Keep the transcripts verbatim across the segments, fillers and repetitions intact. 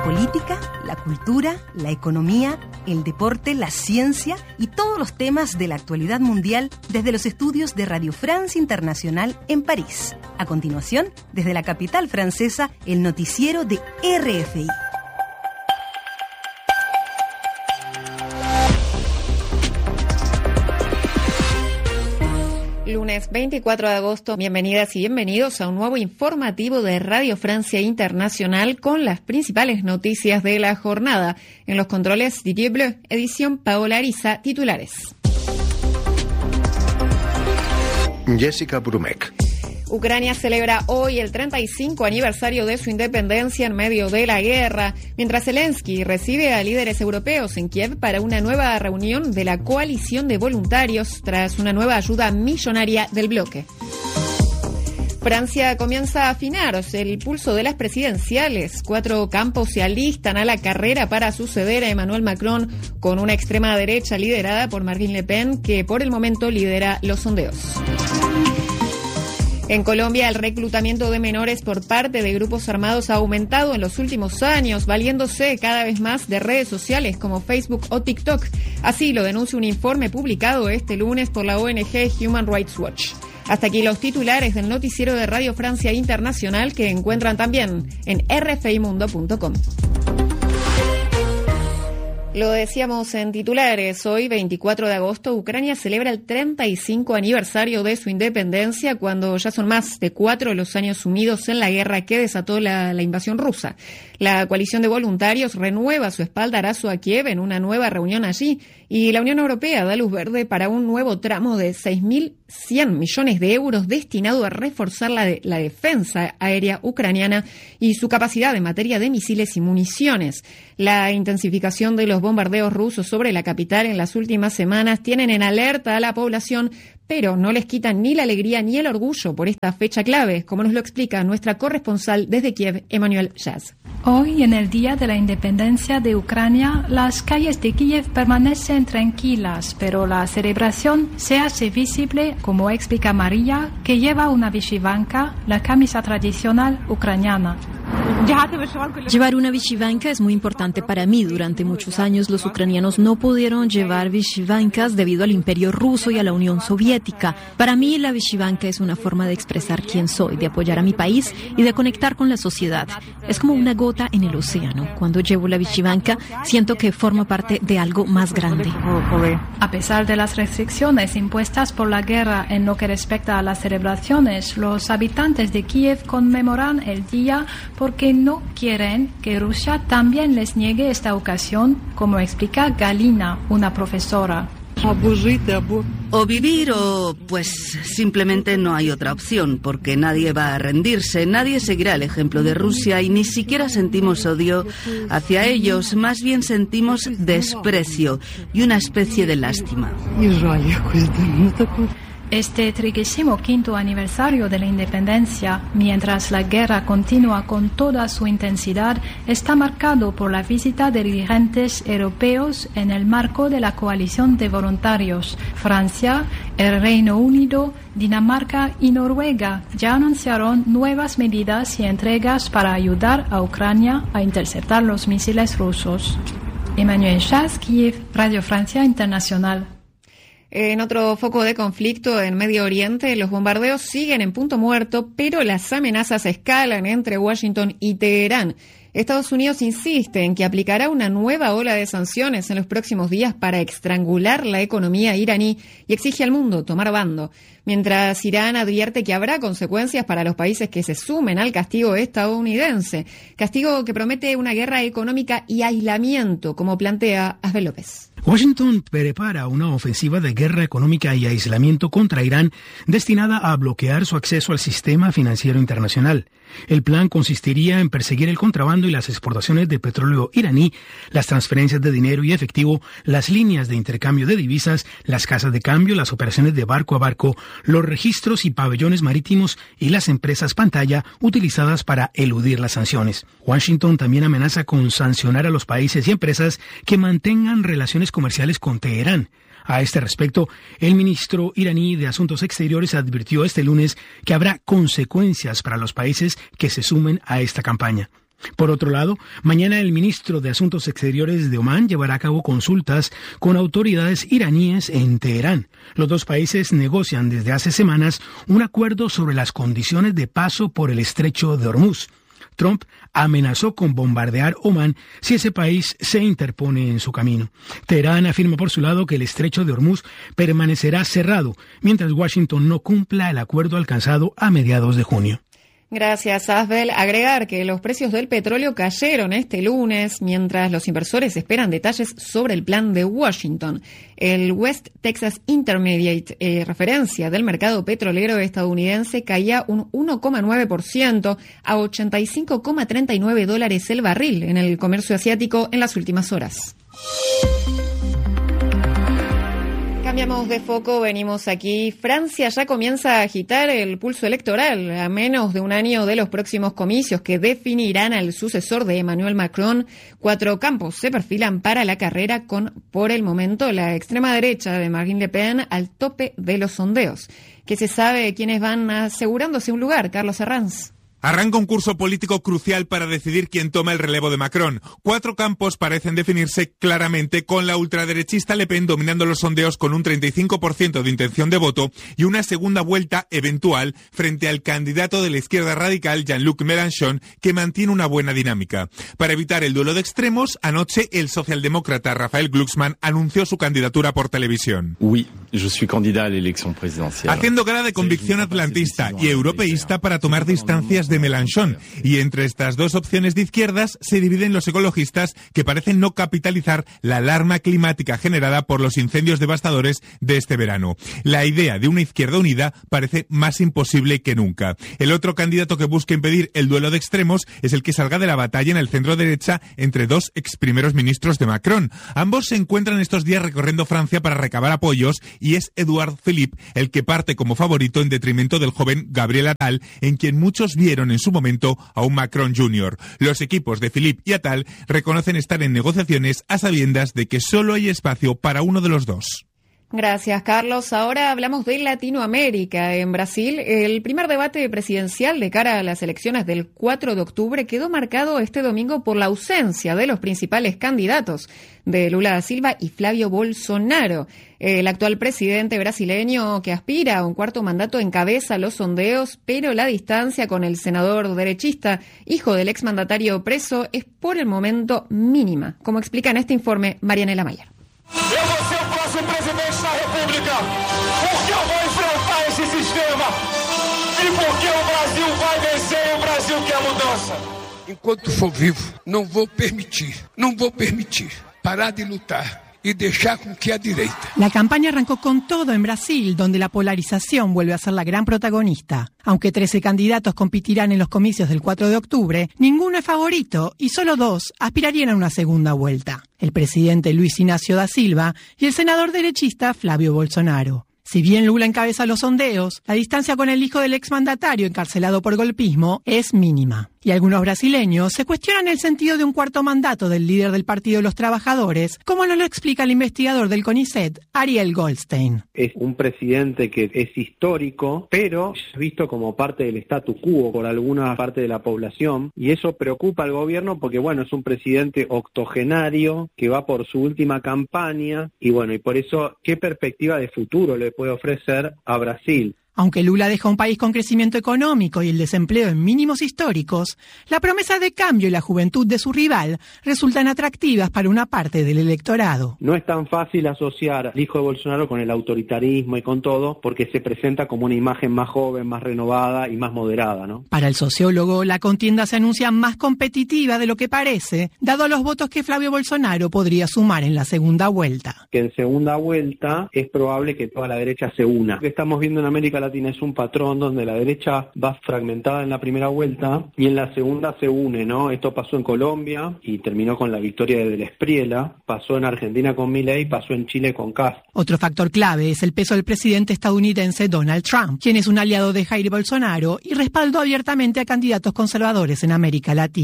La política, la cultura, la economía, el deporte, la ciencia y todos los temas de la actualidad mundial desde los estudios de Radio France Internacional en París. A continuación, desde la capital francesa, el noticiero de R F I. Lunes veinticuatro de agosto, bienvenidas y bienvenidos a un nuevo informativo de Radio Francia Internacional con las principales noticias de la jornada. En los controles, Didier Bleu, edición Paola Ariza, titulares. Jessica Brumek. Ucrania celebra hoy el treinta y cinco aniversario de su independencia en medio de la guerra, mientras Zelensky recibe a líderes europeos en Kiev para una nueva reunión de la coalición de voluntarios tras una nueva ayuda millonaria del bloque. Francia comienza a afinar el pulso de las presidenciales. Cuatro campos se alistan a la carrera para suceder a Emmanuel Macron con una extrema derecha liderada por Marine Le Pen, que por el momento lidera los sondeos. En Colombia, el reclutamiento de menores por parte de grupos armados ha aumentado en los últimos años, valiéndose cada vez más de redes sociales como Facebook o TikTok. Así lo denuncia un informe publicado este lunes por la O N G Human Rights Watch. Hasta aquí los titulares del noticiero de Radio Francia Internacional, que encuentran también en r f i mundo punto com. Lo decíamos en titulares, hoy veinticuatro de agosto, Ucrania celebra el treinta y cinco aniversario de su independencia, cuando ya son más de cuatro los años sumidos en la guerra que desató la, la invasión rusa. La coalición de voluntarios renueva su espaldarazo a Kiev en una nueva reunión allí, y la Unión Europea da luz verde para un nuevo tramo de seis mil cien millones de euros destinado a reforzar la, de, la defensa aérea ucraniana y su capacidad en materia de misiles y municiones. La intensificación de los bombardeos rusos sobre la capital en las últimas semanas tienen en alerta a la población, pero no les quitan ni la alegría ni el orgullo por esta fecha clave, como nos lo explica nuestra corresponsal desde Kiev, Emmanuel Jazz. Hoy, en el Día de la Independencia de Ucrania, las calles de Kiev permanecen tranquilas, pero la celebración se hace visible, como explica María, que lleva una vyshyvanka, la camisa tradicional ucraniana. Llevar una vyshyvanka es muy importante para mí. Durante muchos años los ucranianos no pudieron llevar vyshyvankas debido al Imperio Ruso y a la Unión Soviética. Para mí la vyshyvanka es una forma de expresar quién soy, de apoyar a mi país y de conectar con la sociedad. Es como una gota en el océano. Cuando llevo la vyshyvanka siento que formo parte de algo más grande. A pesar de las restricciones impuestas por la guerra en lo que respecta a las celebraciones, los habitantes de Kiev conmemoran el día porque no quieren que Rusia también les niegue esta ocasión, como explica Galina, una profesora. O vivir o, pues, simplemente no hay otra opción, porque nadie va a rendirse, nadie seguirá el ejemplo de Rusia y ni siquiera sentimos odio hacia ellos, más bien sentimos desprecio y una especie de lástima. Este trigésimo quinto aniversario de la independencia, mientras la guerra continúa con toda su intensidad, está marcado por la visita de dirigentes europeos en el marco de la coalición de voluntarios. Francia, el Reino Unido, Dinamarca y Noruega ya anunciaron nuevas medidas y entregas para ayudar a Ucrania a interceptar los misiles rusos. Emmanuel Chas, Kiev, Radio Francia Internacional. En otro foco de conflicto en Medio Oriente, los bombardeos siguen en punto muerto, pero las amenazas escalan entre Washington y Teherán. Estados Unidos insiste en que aplicará una nueva ola de sanciones en los próximos días para estrangular la economía iraní y exige al mundo tomar bando, mientras Irán advierte que habrá consecuencias para los países que se sumen al castigo estadounidense, castigo que promete una guerra económica y aislamiento, como plantea Asbel López. Washington prepara una ofensiva de guerra económica y aislamiento contra Irán destinada a bloquear su acceso al sistema financiero internacional. El plan consistiría en perseguir el contrabando y las exportaciones de petróleo iraní, las transferencias de dinero y efectivo, las líneas de intercambio de divisas, las casas de cambio, las operaciones de barco a barco, los registros y pabellones marítimos y las empresas pantalla utilizadas para eludir las sanciones. Washington también amenaza con sancionar a los países y empresas que mantengan relaciones comerciales con Teherán. A este respecto, el ministro iraní de Asuntos Exteriores advirtió este lunes que habrá consecuencias para los países que se sumen a esta campaña. Por otro lado, mañana el ministro de Asuntos Exteriores de Omán llevará a cabo consultas con autoridades iraníes en Teherán. Los dos países negocian desde hace semanas un acuerdo sobre las condiciones de paso por el estrecho de Hormuz. Trump amenazó con bombardear Omán si ese país se interpone en su camino. Teherán afirma por su lado que el estrecho de Hormuz permanecerá cerrado, mientras Washington no cumpla el acuerdo alcanzado a mediados de junio. Gracias, Asbel. Agregar que los precios del petróleo cayeron este lunes, mientras los inversores esperan detalles sobre el plan de Washington. El West Texas Intermediate, eh, referencia del mercado petrolero estadounidense, caía un uno coma nueve por ciento a ochenta y cinco coma treinta y nueve dólares el barril en el comercio asiático en las últimas horas. Cambiamos de foco, venimos aquí. Francia ya comienza a agitar el pulso electoral a menos de un año de los próximos comicios que definirán al sucesor de Emmanuel Macron. Cuatro campos se perfilan para la carrera con, por el momento, la extrema derecha de Marine Le Pen al tope de los sondeos. ¿Qué se sabe quiénes van asegurándose un lugar? Carlos Herranz. Arranca un curso político crucial para decidir quién toma el relevo de Macron. Cuatro campos parecen definirse claramente, con la ultraderechista Le Pen dominando los sondeos con un treinta y cinco por ciento de intención de voto y una segunda vuelta eventual frente al candidato de la izquierda radical, Jean-Luc Mélenchon, que mantiene una buena dinámica. Para evitar el duelo de extremos, anoche el socialdemócrata Raphael Glucksmann anunció su candidatura por televisión. Oui, je suis candidat a la elección presidencial. Haciendo gala de convicción atlantista y europeísta para tomar distancias de de Mélenchon, y entre estas dos opciones de izquierdas se dividen los ecologistas, que parecen no capitalizar la alarma climática generada por los incendios devastadores de este verano. La idea de una izquierda unida parece más imposible que nunca. El otro candidato que busca impedir el duelo de extremos es el que salga de la batalla en el centro derecha entre dos ex primeros ministros de Macron. Ambos se encuentran estos días recorriendo Francia para recabar apoyos, y es Édouard Philippe el que parte como favorito en detrimento del joven Gabriel Attal, en quien muchos vieron en su momento a un Macron junior. Los equipos de Philippe y Attal reconocen estar en negociaciones a sabiendas de que solo hay espacio para uno de los dos. Gracias, Carlos. Ahora hablamos de Latinoamérica. En Brasil, el primer debate presidencial de cara a las elecciones del cuatro de octubre quedó marcado este domingo por la ausencia de los principales candidatos, de Lula da Silva y Flavio Bolsonaro. El actual presidente brasileño, que aspira a un cuarto mandato, encabeza los sondeos, pero la distancia con el senador derechista, hijo del exmandatario preso, es por el momento mínima, como explica en este informe Marianela Mayer. Eu vou ser o próximo presidente da República, porque eu vou enfrentar esse sistema e porque o Brasil vai vencer e o Brasil quer mudança. Enquanto for vivo, não vou permitir, não vou permitir parar de lutar y dejar con que a direita. La campaña arrancó con todo en Brasil, donde la polarización vuelve a ser la gran protagonista. Aunque trece candidatos competirán en los comicios del cuatro de octubre, ninguno es favorito y solo dos aspirarían a una segunda vuelta: el presidente Luis Ignacio da Silva y el senador derechista Flavio Bolsonaro. Si bien Lula encabeza los sondeos, la distancia con el hijo del exmandatario encarcelado por golpismo es mínima. Y algunos brasileños se cuestionan el sentido de un cuarto mandato del líder del Partido de los Trabajadores, como nos lo explica el investigador del CONICET, Ariel Goldstein. Es un presidente que es histórico, pero es visto como parte del statu quo por alguna parte de la población, y eso preocupa al gobierno porque, bueno, es un presidente octogenario que va por su última campaña, y bueno, y por eso, ¿qué perspectiva de futuro le puede ofrecer a Brasil? Aunque Lula deja un país con crecimiento económico y el desempleo en mínimos históricos, la promesa de cambio y la juventud de su rival resultan atractivas para una parte del electorado. No es tan fácil asociar al hijo de Bolsonaro con el autoritarismo y con todo, porque se presenta como una imagen más joven, más renovada y más moderada, ¿no? Para el sociólogo, la contienda se anuncia más competitiva de lo que parece, dado los votos que Flavio Bolsonaro podría sumar en la segunda vuelta. Que en segunda vuelta es probable que toda la derecha se una. Lo que estamos viendo en América Latina es un patrón donde la derecha va fragmentada en la primera vuelta y en la segunda se une, ¿no? Esto pasó en Colombia y terminó con la victoria de Del Espriella, pasó en Argentina con Milei, pasó en Chile con Castro. Otro factor clave es el peso del presidente estadounidense Donald Trump, quien es un aliado de Jair Bolsonaro y respaldó abiertamente a candidatos conservadores en América Latina.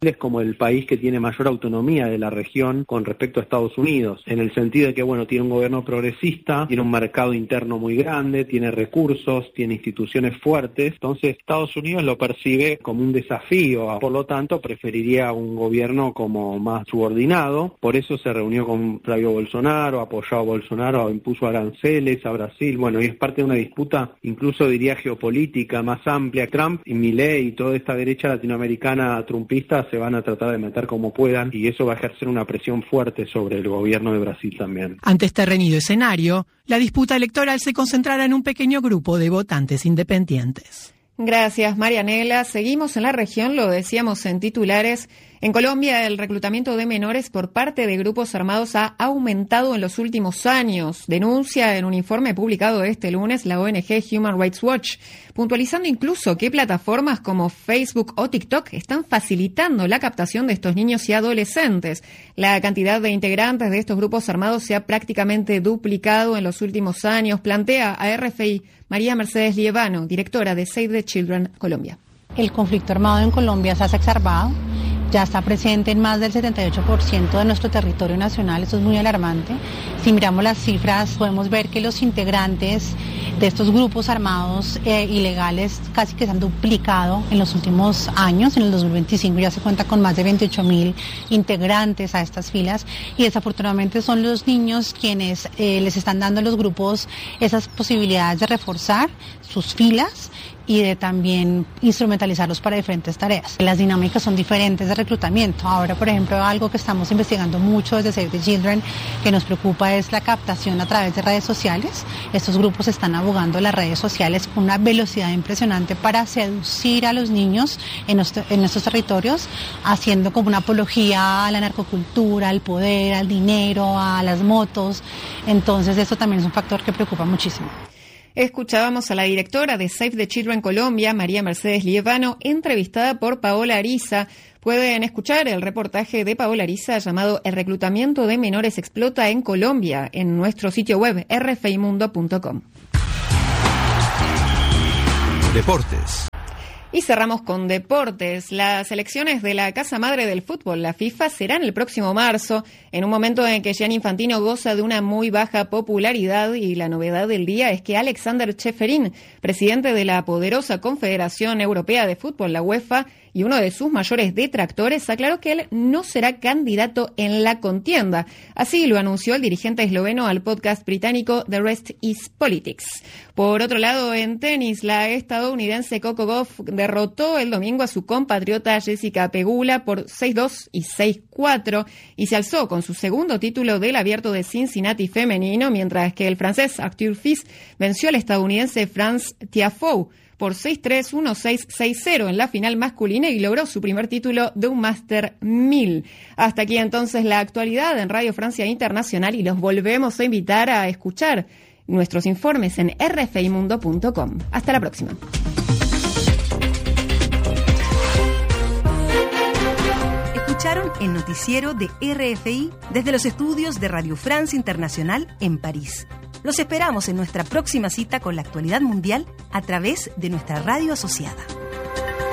es como el país que tiene mayor autonomía de la región con respecto a Estados Unidos, en el sentido de que, bueno, tiene un gobierno progresista, tiene un mercado interno muy grande, tiene recursos, tiene instituciones fuertes, entonces Estados Unidos lo percibe como un desafío, por lo tanto preferiría un gobierno como más subordinado, por eso se reunió con Flavio Bolsonaro, apoyó a Bolsonaro, impuso aranceles a Brasil, bueno, y es parte de una disputa, incluso diría geopolítica más amplia. Trump y Milei y toda esta derecha latinoamericana trumpista se van a tratar de meter como puedan y eso va a ejercer una presión fuerte sobre el gobierno de Brasil también. Ante este reñido escenario, la disputa electoral se concentrará en un pequeño grupo de votantes independientes. Gracias, Marianela. Seguimos en la región, lo decíamos en titulares. En Colombia, el reclutamiento de menores por parte de grupos armados ha aumentado en los últimos años, denuncia en un informe publicado este lunes la O N G Human Rights Watch, puntualizando incluso que plataformas como Facebook o TikTok están facilitando la captación de estos niños y adolescentes. La cantidad de integrantes de estos grupos armados se ha prácticamente duplicado en los últimos años, plantea a R F I María Mercedes Lievano, directora de Save the Children Colombia. El conflicto armado en Colombia se ha exacerbado, ya está presente en más del setenta y ocho por ciento de nuestro territorio nacional, eso es muy alarmante. Si miramos las cifras, podemos ver que los integrantes de estos grupos armados eh, ilegales casi que se han duplicado en los últimos años. En el dos mil veinticinco ya se cuenta con más de veintiocho mil integrantes a estas filas y desafortunadamente son los niños quienes eh, les están dando a los grupos esas posibilidades de reforzar sus filas y de también instrumentalizarlos para diferentes tareas. Las dinámicas son diferentes de reclutamiento. Ahora, por ejemplo, algo que estamos investigando mucho desde Save the Children, que nos preocupa, es la captación a través de redes sociales. Estos grupos están abogando las redes sociales con una velocidad impresionante para seducir a los niños en, nuestro, en nuestros territorios, haciendo como una apología a la narcocultura, al poder, al dinero, a las motos. Entonces, esto también es un factor que preocupa muchísimo. Escuchábamos a la directora de Save the Children Colombia, María Mercedes Lievano, entrevistada por Paola Ariza. Pueden escuchar el reportaje de Paola Ariza llamado El reclutamiento de menores explota en Colombia en nuestro sitio web r f i mundo punto com. Deportes. Y cerramos con deportes. Las elecciones de la Casa Madre del Fútbol, la FIFA, serán el próximo marzo, en un momento en que Gianni Infantino goza de una muy baja popularidad y la novedad del día es que Alexander Čeferin, presidente de la poderosa Confederación Europea de Fútbol, la UEFA, y uno de sus mayores detractores, aclaró que él no será candidato en la contienda. Así lo anunció el dirigente esloveno al podcast británico The Rest is Politics. Por otro lado, en tenis, la estadounidense Coco Gauff derrotó el domingo a su compatriota Jessica Pegula por seis dos y seis cuatro y se alzó con su segundo título del Abierto de Cincinnati femenino, mientras que el francés Arthur Fils venció al estadounidense Franz Tiafoe por seis tres, uno seis, seis cero en la final masculina y logró su primer título de un Master mil. Hasta aquí entonces la actualidad en Radio Francia Internacional y los volvemos a invitar a escuchar nuestros informes en r f i mundo punto com. Hasta la próxima. Escucharon el noticiero de R F I desde los estudios de Radio France Internacional en París. Los esperamos en nuestra próxima cita con la actualidad mundial a través de nuestra radio asociada.